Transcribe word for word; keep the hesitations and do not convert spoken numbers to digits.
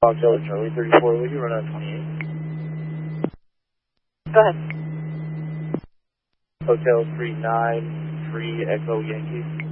Hotel Charlie thirty-four, will you run on twenty-eight? Go ahead. Hotel three nine three Echo Yankee.